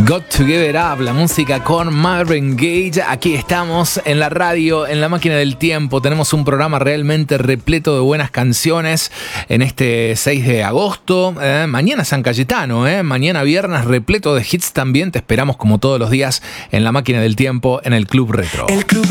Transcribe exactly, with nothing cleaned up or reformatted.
Got to Give It Up, la música con Marvin Gaye. Aquí estamos en la radio, en la máquina del tiempo. Tenemos un programa realmente repleto de buenas canciones en este seis de agosto. Eh, mañana San Cayetano, eh, mañana viernes repleto de hits también. Te esperamos como todos los días en la máquina del tiempo en el Club Retro. El Club